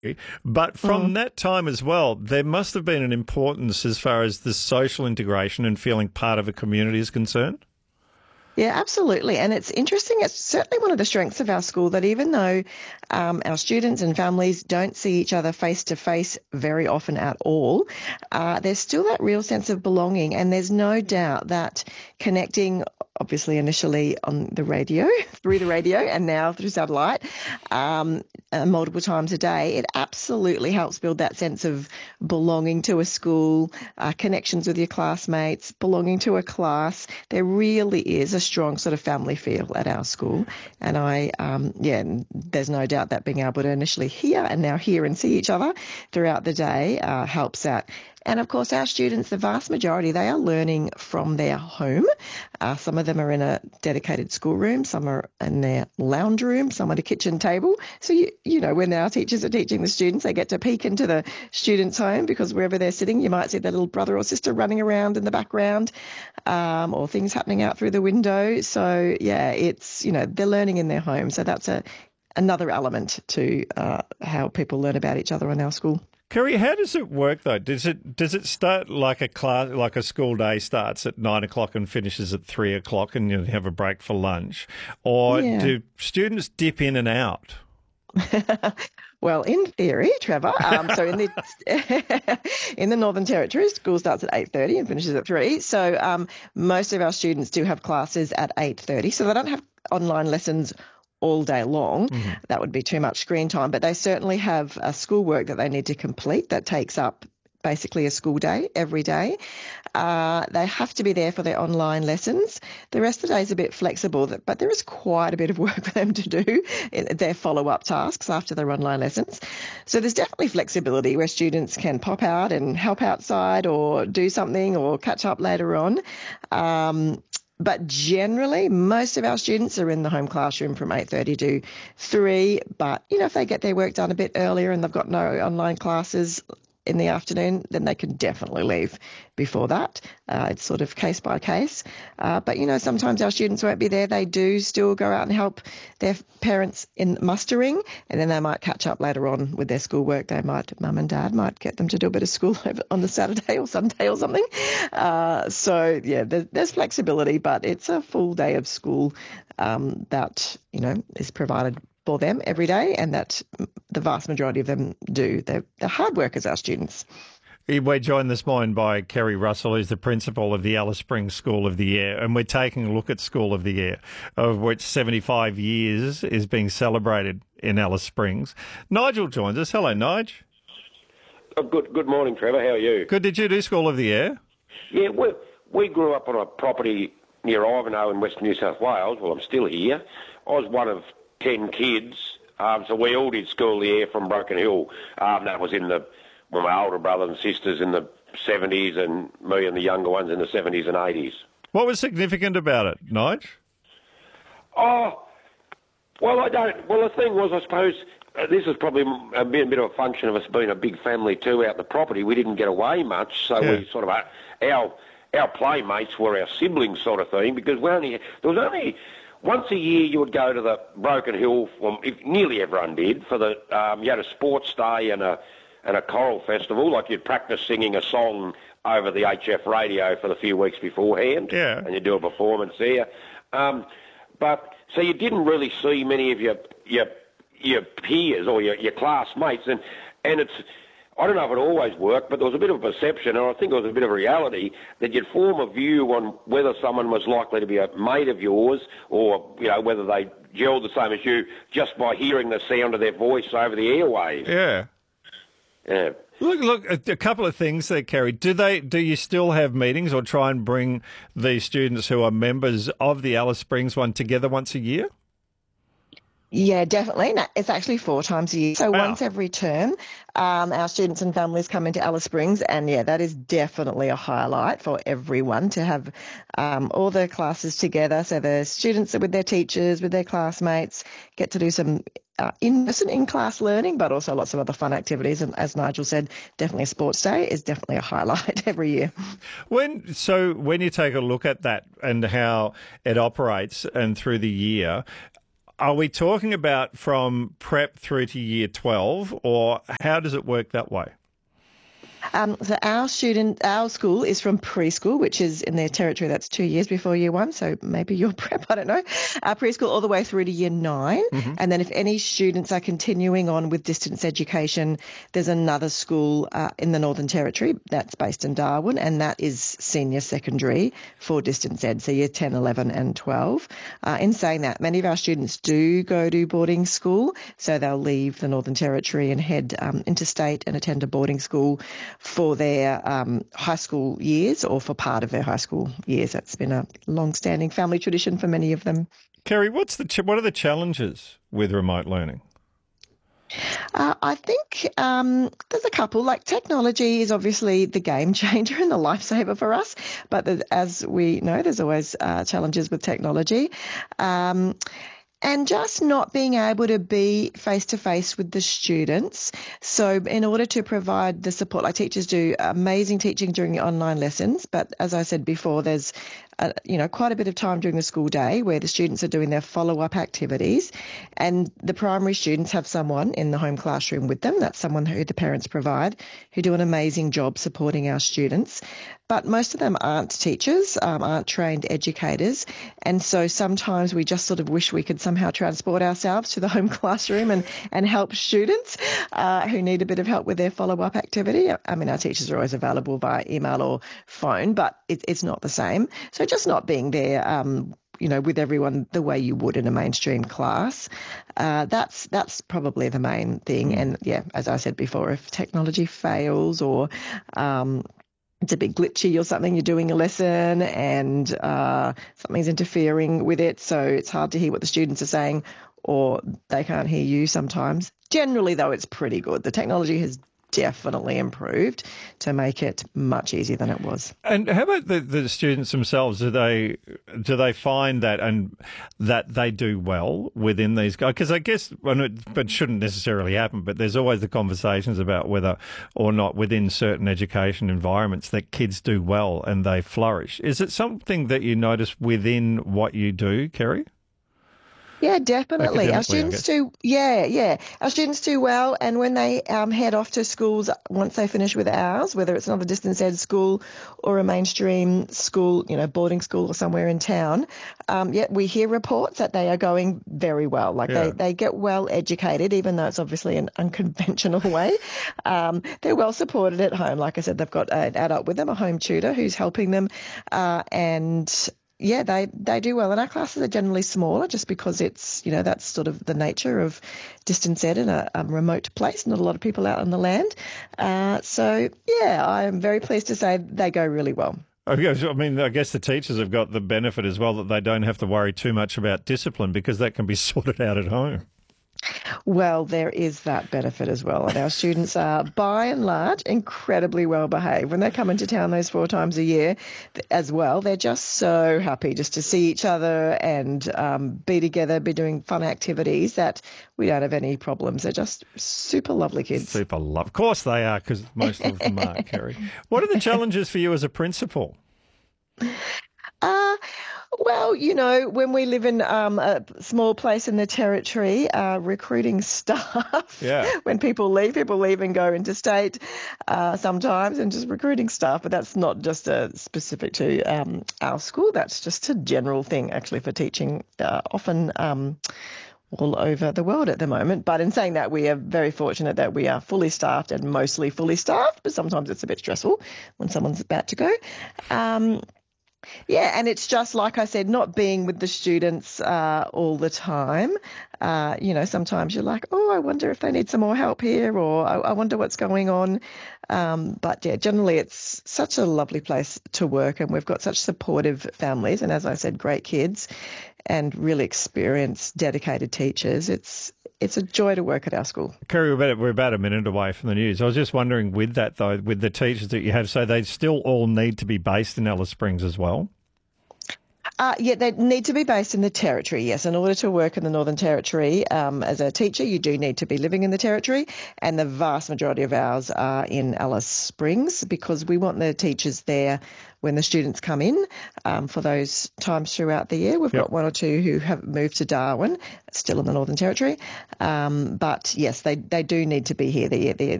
But from that time as well, there must have been an importance as far as the social integration and feeling part of a community is concerned. Yeah, absolutely. And it's interesting. It's certainly one of the strengths of our school that even though our students and families don't see each other face to face very often at all, there's still that real sense of belonging. And there's no doubt that connecting, obviously initially on the radio, through the radio, and now through satellite, multiple times a day, it absolutely helps build that sense of belonging to a school, connections with your classmates, belonging to a class. There really is a strong sort of family feel at our school. And there's no doubt that being able to initially hear and now hear and see each other throughout the day helps that. And of course, our students, the vast majority, they are learning from their home. Some of them are in a dedicated schoolroom, some are in their lounge room, some at a kitchen table. So, when our teachers are teaching the students, they get to peek into the student's home because wherever they're sitting, you might see their little brother or sister running around in the background or things happening out through the window. So, it's, they're learning in their home. So that's another element to how people learn about each other in our school. Kerry, how does it work though? Does it start like a class, like a school day starts at 9 o'clock and finishes at 3 o'clock, and you have a break for lunch, or do students dip in and out? Well, in theory, Trevor. So in the Northern Territory, school starts at 8:30 and finishes at 3. So most of our students do have classes at 8:30, so they don't have online lessons all day long. Mm-hmm. That would be too much screen time, but they certainly have schoolwork that they need to complete that takes up basically a school day every day. They have to be there for their online lessons. The rest of the day is a bit flexible, but there is quite a bit of work for them to do in their follow-up tasks after their online lessons. So there's definitely flexibility where students can pop out and help outside or do something or catch up later on. But generally, most of our students are in the home classroom from 8:30 to 3. But, if they get their work done a bit earlier and they've got no online classes in the afternoon, then they can definitely leave before that. It's sort of case by case. But, sometimes our students won't be there. They do still go out and help their parents in mustering, and then they might catch up later on with their schoolwork. Mum and dad might get them to do a bit of school on the Saturday or Sunday or something. There's flexibility, but it's a full day of school that, is provided for them every day, and that the vast majority of them do. They're hard workers, our students. We're joined this morning by Kerry Russell, who's the principal of the Alice Springs School of the Year, and we're taking a look at School of the Year, of which 75 years is being celebrated in Alice Springs. Nigel joins us. Hello, Nige. Good morning, Trevor. How are you? Good. Did you do School of the Year? Yeah, we grew up on a property near Ivanhoe in Western New South Wales. Well, I'm still here. I was one of 10 kids, so we all did School of the Year from Broken Hill. That was with my older brothers and sisters in the 70s and me and the younger ones in the 70s and 80s. What was significant about it, Nige? Oh, well, the thing was, I suppose, this is probably a bit of a function of us being a big family too out the property. We didn't get away much, so we sort of, our playmates were our siblings sort of thing, because there was only once a year you would go to the Broken Hill, nearly everyone did, for the, you had a sports day and a choral festival, like you'd practice singing a song over the HF radio for the few weeks beforehand, and you'd do a performance there. But so you didn't really see many of your peers or your classmates, and it's, I don't know if it always worked, but there was a bit of a perception, and I think it was a bit of a reality, that you'd form a view on whether someone was likely to be a mate of yours, or whether they gelled the same as you just by hearing the sound of their voice over the airwaves. Yeah. Yeah. Look, a couple of things there, Kerry. Do you still have meetings or try and bring the students who are members of the Alice Springs one together once a year? Yeah, definitely. No, it's actually 4 times a year. So once every term, our students and families come into Alice Springs, and that is definitely a highlight for everyone to have all the classes together. So the students are with their teachers, with their classmates, get to do some in-class learning, but also lots of other fun activities. And as Nigel said, definitely a sports day is definitely a highlight every year. When you take a look at that and how it operates and through the year, Are we talking about from prep through to year 12, or how does it work that way? So our school is from preschool, which is in their territory. That's 2 years before year one. So maybe your prep, I don't know. Preschool all the way through to year 9. Mm-hmm. And then if any students are continuing on with distance education, there's another school in the Northern Territory that's based in Darwin, and that is senior secondary for distance ed, so year 10, 11 and 12. In saying that, many of our students do go to boarding school, so they'll leave the Northern Territory and head interstate and attend a boarding school for their high school years or for part of their high school years. That's been a long-standing family tradition for many of them. Kerry, what are the challenges with remote learning? I think there's a couple. Like technology is obviously the game changer and the lifesaver for us, but as we know, there's always challenges with technology. And just not being able to be face-to-face with the students. So in order to provide the support, like teachers do amazing teaching during the online lessons, but as I said before, there's quite a bit of time during the school day where the students are doing their follow-up activities, and the primary students have someone in the home classroom with them. That's someone who the parents provide, who do an amazing job supporting our students. But most of them aren't teachers, aren't trained educators. And so sometimes we just sort of wish we could somehow transport ourselves to the home classroom and help students who need a bit of help with their follow-up activity. I mean, our teachers are always available via email or phone, but it's not the same. So just not being there, with everyone the way you would in a mainstream class. That's probably the main thing. And yeah, as I said before, if technology fails or it's a bit glitchy or something, you're doing a lesson and something's interfering with it, so it's hard to hear what the students are saying or they can't hear you sometimes. Generally, though, it's pretty good. The technology has definitely improved to make it much easier than it was. And how about the students themselves? Do they find that they do well within these guys? Because I guess, but shouldn't necessarily happen, but there's always the conversations about whether or not within certain education environments that kids do well and they flourish. Is it something that you notice within what you do, Kerry? Yeah, definitely. Our students do. Yeah. Our students do well, and when they head off to schools once they finish with ours, whether it's another distance ed school or a mainstream school, boarding school or somewhere in town, we hear reports that they are going very well. They get well educated, even though it's obviously an unconventional way. They're well supported at home. Like I said, they've got an adult with them, a home tutor who's helping them, and yeah, they do well. And our classes are generally smaller just because it's, that's sort of the nature of distance ed in a remote place, not a lot of people out on the land. So, yeah, I am very pleased to say they go really well. I guess the teachers have got the benefit as well that they don't have to worry too much about discipline because that can be sorted out at home. Well, there is that benefit as well. And our students are, by and large, incredibly well behaved. When they come into town those 4 times a year as well, they're just so happy just to see each other and be together, be doing fun activities that we don't have any problems. They're just super lovely kids. Super love. Of course they are, because most of them are, Kerry. What are the challenges for you as a principal? Well, when we live in a small place in the territory, recruiting staff, when people leave and go interstate sometimes, and just recruiting staff. But that's not just specific to our school. That's just a general thing, actually, for teaching often all over the world at the moment. But in saying that, we are very fortunate that we are fully staffed and mostly fully staffed, but sometimes it's a bit stressful when someone's about to go. Yeah, and it's just, like I said, not being with the students all the time. Sometimes you're like, I wonder if they need some more help here, or I wonder what's going on. But yeah, generally it's such a lovely place to work, and we've got such supportive families, and as I said, great kids and really experienced, dedicated teachers. It's a joy to work at our school. Kerry, we're about a minute away from the news. I was just wondering with that, though, with the teachers that you have, so they still all need to be based in Alice Springs as well? Yeah, they need to be based in the Territory, yes. In order to work in the Northern Territory as a teacher, you do need to be living in the Territory, and the vast majority of ours are in Alice Springs because we want the teachers there when the students come in for those times throughout the year. We've got one or two who have moved to Darwin, still in the Northern Territory. But yes, they do need to be here.